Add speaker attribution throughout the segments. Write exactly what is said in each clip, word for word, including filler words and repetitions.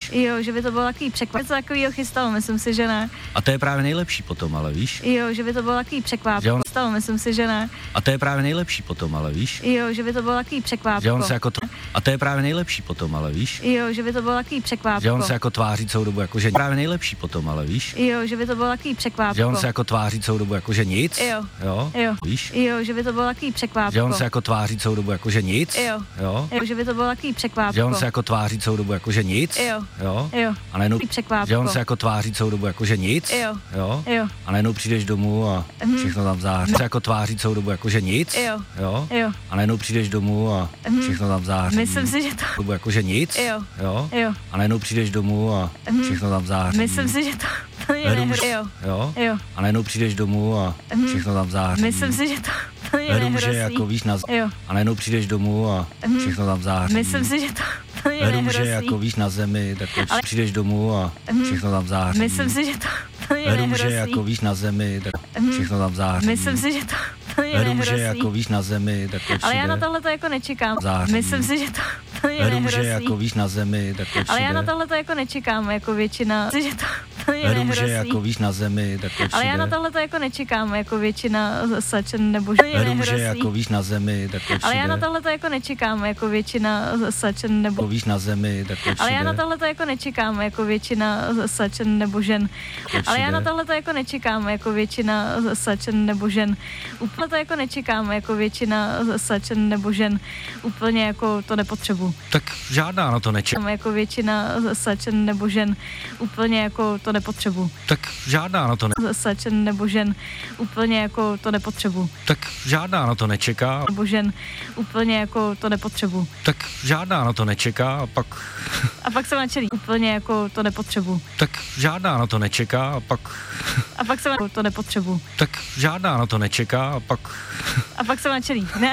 Speaker 1: víš?
Speaker 2: Jo, že by to bylo takový překvap. Něco takovýho chystalo, myslím si, že ne.
Speaker 1: A to je právě nejlepší potom, ale víš?
Speaker 2: Jo, že by to bylo takový překvap.
Speaker 1: Že on-
Speaker 2: Chystalo, myslím si, že ne.
Speaker 1: A to je právě nejlepší potom, ale víš?
Speaker 2: Jo, že by to bylo takový překvap.
Speaker 1: Že on se jako to... A to je právě nejlepší potom, ale víš?
Speaker 2: Jo, že by to bylo takový překvap.
Speaker 1: Že on se jako tváří celou dobu jako že právě nejlepší potom, ale víš?
Speaker 2: Jo, že by to bylo takový překvap.
Speaker 1: Že on se jako tváří celou dobu jako že nic.
Speaker 2: Jo.
Speaker 1: Jo.
Speaker 2: Jo.
Speaker 1: Víš?
Speaker 2: Jo, že by to bylo takový překvap.
Speaker 1: Že on se jako tváří celou dobu jako že nic.
Speaker 2: Jo.
Speaker 1: Jo.
Speaker 2: Jo, že by to bylo takový překvap.
Speaker 1: Že on se jako tváří celou dobu jako že nic.
Speaker 2: Jo.
Speaker 1: Jo.
Speaker 2: Jo.
Speaker 1: A najednou
Speaker 2: Překvap.
Speaker 1: že on se jako tváří celou dobu jako že nic.
Speaker 2: Jo.
Speaker 1: Jo.
Speaker 2: Jo.
Speaker 1: A najednou přijdeš domů a všechno tam září. Se jako tváří celou dobu jako že nic.
Speaker 2: Jo.
Speaker 1: Jo.
Speaker 2: Jo.
Speaker 1: A najednou přijdeš domů a všechno tam září.
Speaker 2: Myslím si, že to...
Speaker 1: Dobu jako že nic.
Speaker 2: Jo.
Speaker 1: Jo.
Speaker 2: Jo.
Speaker 1: A najednou přijdeš domů a všechno tam září.
Speaker 2: Myslím si, že to... to je
Speaker 1: Hledu
Speaker 2: nehrozí.
Speaker 1: už-
Speaker 2: Jo.
Speaker 1: Jo.
Speaker 2: Jo.
Speaker 1: A najednou přijdeš domů a všechno tam září.
Speaker 2: Myslím si, že to... to je
Speaker 1: Hledu, že
Speaker 2: nehrozí.
Speaker 1: jako víš na z-
Speaker 2: Jo.
Speaker 1: a najednou přijdeš domů a všechno tam září.
Speaker 2: Myslím si, že to... to je
Speaker 1: Hledu, že
Speaker 2: nehrozí.
Speaker 1: jako víš na zemi, tak
Speaker 2: Ale-
Speaker 1: Ale... přijdeš domů a všechno tam září.
Speaker 2: Myslím si, že to... to je
Speaker 1: Hledu, že
Speaker 2: nehrozí.
Speaker 1: jako víš na zemi, tak všechno tam září.
Speaker 2: Myslím si, že to... to je
Speaker 1: Hledu, že
Speaker 2: nehrozí.
Speaker 1: jako víš na zemi, tak to
Speaker 2: Ale já na
Speaker 1: přijde.
Speaker 2: tohle to jako nečekám.
Speaker 1: Září.
Speaker 2: Myslím si, že to... to je
Speaker 1: Hledu, že
Speaker 2: nehrozí.
Speaker 1: jako víš na zemi, tak to
Speaker 2: Ale já na
Speaker 1: přijde.
Speaker 2: tohle to jako nečekám, jako většina. Myslím si, že to... to je
Speaker 1: Hledu, že
Speaker 2: nehrozí.
Speaker 1: jako víš na zemi, tak to
Speaker 2: Ale já na
Speaker 1: přijde.
Speaker 2: tohle to jako nečekám, jako většina sačen nebo že to je
Speaker 1: Hledu, že
Speaker 2: nehrozí.
Speaker 1: jako víš na zemi, tak to
Speaker 2: Ale já na
Speaker 1: přijde.
Speaker 2: tohle to jako nečekám, jako většina sačen nebo
Speaker 1: Jako víš na zemi, tak to
Speaker 2: ale já na
Speaker 1: přijde.
Speaker 2: tohle to jako nečekám, jako většina sačen nebo žen. Ale já na tohle to jako nečekám, jako většina sačen nebo žen. Úplně to jako nečekám, jako většina sačen nebo žen. Úplně jako to nepotřebuji.
Speaker 1: Tak žádná na to nečeká.
Speaker 2: Jako většina sačen nebo žen. Úplně jako to nepotřebuji.
Speaker 1: Tak žádná na to ne...
Speaker 2: Sačen nebo žen. Úplně jako to nepotřebuji.
Speaker 1: Tak žádná na to nečeká.
Speaker 2: Nebo žen. Úplně jako to nepotřebuji.
Speaker 1: Tak žádná na to nečeká a pak...
Speaker 2: A pak jsem načelí. Úplně jako to nepotřebuji.
Speaker 1: Tak žádná na to nečeká a pak...
Speaker 2: A pak jsem to nepotřebuji.
Speaker 1: Tak žádná na to nečeká a pak...
Speaker 2: A pak jsem načelí. Ne.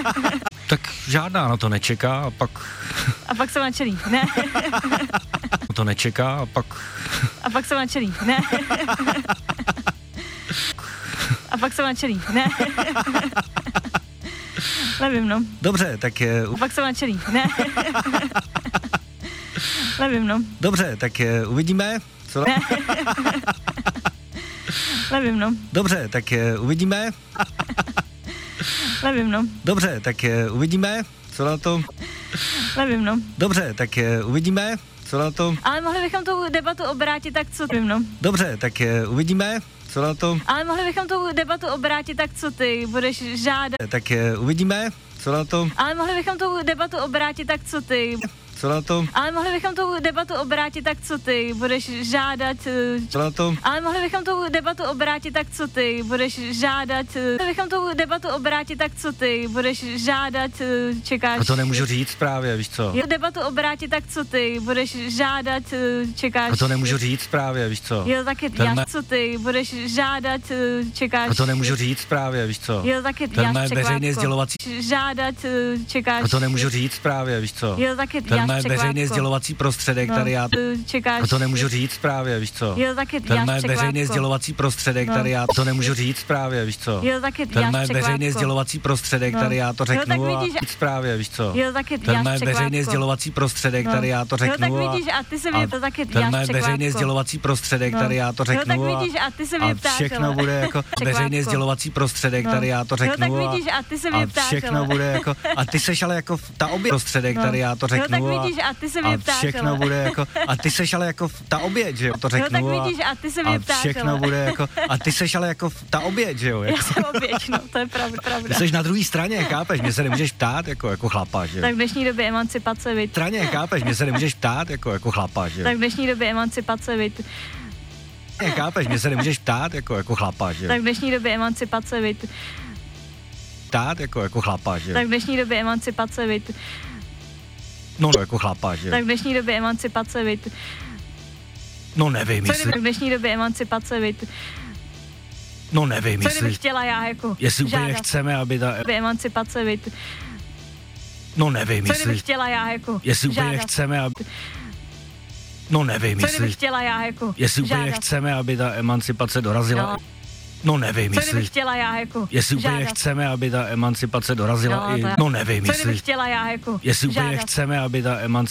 Speaker 1: Tak žádná na to nečeká a pak...
Speaker 2: A pak jsem načelí. Ne.
Speaker 1: Na to nečeká a pak...
Speaker 2: A pak jsem načelí. Ne. A pak jsem načelí. Ne. Nevím, no.
Speaker 1: Dobře, tak je...
Speaker 2: A pak jsem načelí. Ne. Nevím, no.
Speaker 1: Dobře, tak je... Uvidíme, co...
Speaker 2: Ne. Nevím, no.
Speaker 1: Dobře, tak je... Uvidíme.
Speaker 2: Nevím, no.
Speaker 1: Dobře, tak je... Uvidíme, co na to...
Speaker 2: Nevím, no.
Speaker 1: Dobře, tak je... Uvidíme, co na to...
Speaker 2: Ale mohli bychom tu debatu obrátit tak, co vím, no.
Speaker 1: Dobře, tak je... Uvidíme, co na to...
Speaker 2: Ale mohli bychom tu debatu obrátit tak, co ty budeš žádat.
Speaker 1: Tak je... Uvidíme, co na to...
Speaker 2: Ale mohli bychom tu debatu obrátit tak, co ty.
Speaker 1: Co na to...
Speaker 2: Ale mohli bychom tu debatu obrátit tak, co ty budeš žádat. eh,
Speaker 1: Co na to...
Speaker 2: Ale mohli bychom tu debatu obrátit tak, co ty budeš žádat. eh, Mohli bychom tu debatu obrátit tak, co ty budeš žádat. eh, Čekáš.
Speaker 1: A to nemůžu říct právě, víš co?
Speaker 2: Jo, debatu obrátit tak, co ty budeš žádat. eh, Čekáš.
Speaker 1: A to nemůžu říct právě, víš co?
Speaker 2: Jo, taky
Speaker 1: Ten
Speaker 2: já,
Speaker 1: mé-
Speaker 2: co ty budeš žádat. eh, Čekáš.
Speaker 1: A to nemůžu říct právě, víš co?
Speaker 2: Jo, taky
Speaker 1: Ten
Speaker 2: já
Speaker 1: mé
Speaker 2: překvápko.
Speaker 1: veřejně sdělovací...
Speaker 2: Žádat, eh, čekáš.
Speaker 1: A to nemůžu říct právě, víš co?
Speaker 2: Jo, taky
Speaker 1: Ten
Speaker 2: já
Speaker 1: mé
Speaker 2: překvápko.
Speaker 1: veřejně sdělovací prostředek,
Speaker 2: No,
Speaker 1: tady já...
Speaker 2: eh, Čekáš.
Speaker 1: A to nemůžu říct právě, víš co?
Speaker 2: Jo, taky
Speaker 1: Ten
Speaker 2: já
Speaker 1: mé
Speaker 2: překvápko.
Speaker 1: veřejně sdělovací prostředek,
Speaker 2: No.
Speaker 1: tady já... To nemůžu říct právě, víš co?
Speaker 2: Jo, taky
Speaker 1: Ten
Speaker 2: já
Speaker 1: mé
Speaker 2: překvápko.
Speaker 1: veřejně sdělovací prostředek,
Speaker 2: No.
Speaker 1: tady já to
Speaker 2: Jo, tak
Speaker 1: řeknu a
Speaker 2: vidíš,
Speaker 1: říct právě, víš co?
Speaker 2: Jo, taky
Speaker 1: Ten
Speaker 2: já
Speaker 1: mé
Speaker 2: překvápko.
Speaker 1: veřejně sdělovací prostředek,
Speaker 2: No.
Speaker 1: tady já to
Speaker 2: Jo, tak
Speaker 1: řeknu a...
Speaker 2: vidíš, a ty se
Speaker 1: a
Speaker 2: mě to taky
Speaker 1: ten
Speaker 2: já
Speaker 1: mé
Speaker 2: překvápko.
Speaker 1: veřejně sdělovací prostředek,
Speaker 2: No.
Speaker 1: tady já to
Speaker 2: Jo,
Speaker 1: řeknu
Speaker 2: tak
Speaker 1: a...
Speaker 2: vidíš, a ty se
Speaker 1: a
Speaker 2: mě ptáš,
Speaker 1: všechno
Speaker 2: ale-
Speaker 1: bude jako
Speaker 2: Překvápko.
Speaker 1: veřejně sdělovací prostředek,
Speaker 2: No.
Speaker 1: tady já to
Speaker 2: Jo,
Speaker 1: řeknu
Speaker 2: tak
Speaker 1: a...
Speaker 2: vidíš, a ty se mě
Speaker 1: a
Speaker 2: ptáš,
Speaker 1: všechno
Speaker 2: ale-
Speaker 1: bude jako... A ty seš ale jako ta oběť prostředek,
Speaker 2: No.
Speaker 1: tady já to
Speaker 2: Jo,
Speaker 1: řeknu
Speaker 2: tak
Speaker 1: a...
Speaker 2: vidíš, a ty se mě
Speaker 1: A
Speaker 2: ptáš,
Speaker 1: všechno
Speaker 2: ale-
Speaker 1: bude jako... A ty seš ale jako ta oběť, že jo, to
Speaker 2: Jo,
Speaker 1: řeknu
Speaker 2: tak
Speaker 1: a...
Speaker 2: vidíš, a ty se mě
Speaker 1: A
Speaker 2: ptáš,
Speaker 1: všechno
Speaker 2: ale-
Speaker 1: bude jako... A ty seš ale jako ta oběť, že jo?
Speaker 2: Já
Speaker 1: Jako,
Speaker 2: jsem oběť, no, to je pravda.
Speaker 1: ty
Speaker 2: pravda.
Speaker 1: seš na druhé straně, chápeš? Mě se nemůžeš ptát jako, jako chlapa, že jo?
Speaker 2: Tak v dnešní době emancipace, viď.
Speaker 1: Straně, chápeš? Mě se nemůžeš ptát jako, jako chlapa, že jo?
Speaker 2: Tak v dnešní době emancipace, viď.
Speaker 1: Chápeš? Mě se nemůžeš ptát jako, jako chlapa, že jo?
Speaker 2: Tak v dnešní době emancipace, viď.
Speaker 1: Ptát jako, jako chlapa, že jo?
Speaker 2: Tak v dnešní době emancipace, viď.
Speaker 1: No, jako chlapa, že jo?
Speaker 2: Tak v dnešní době emancipace, viď.
Speaker 1: No nevím,
Speaker 2: Co
Speaker 1: jestli...
Speaker 2: kdyby v dnešní době emancipace, viď.
Speaker 1: No nevím,
Speaker 2: Co kdybych
Speaker 1: jestli...
Speaker 2: chtěla já jako
Speaker 1: Jestli úplně
Speaker 2: žádat
Speaker 1: chceme, aby ta...
Speaker 2: době emancipace, viď.
Speaker 1: No nevím,
Speaker 2: Co
Speaker 1: jestli...
Speaker 2: kdybych chtěla já jako
Speaker 1: Jestli úplně
Speaker 2: žádat.
Speaker 1: chceme, aby... No nevím,
Speaker 2: Co
Speaker 1: jestli...
Speaker 2: kdybych chtěla já jako
Speaker 1: Jestli úplně
Speaker 2: žádat.
Speaker 1: chceme, aby ta emancipace dorazila...
Speaker 2: No.
Speaker 1: No nevím,
Speaker 2: Co
Speaker 1: jestli...
Speaker 2: kdybych chtěla já jako
Speaker 1: Jestli úplně
Speaker 2: žádat.
Speaker 1: chceme, aby ta emancipace dorazila
Speaker 2: No,
Speaker 1: i...
Speaker 2: to je-
Speaker 1: No nevím,
Speaker 2: Co
Speaker 1: jestli...
Speaker 2: kdybych chtěla já jako
Speaker 1: Jestli úplně
Speaker 2: žádat.
Speaker 1: chceme, aby ta emancipace